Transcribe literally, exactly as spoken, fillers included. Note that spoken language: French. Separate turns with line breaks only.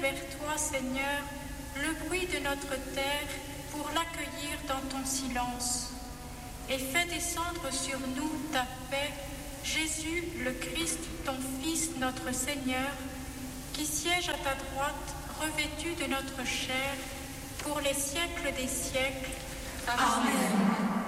vers toi, Seigneur, le bruit de notre terre pour l'accueillir dans ton silence. Et fais descendre sur nous ta paix, Jésus, le Christ, ton Fils, notre Seigneur, qui siège à ta droite, revêtu de notre chair, pour les siècles des siècles.
Amen.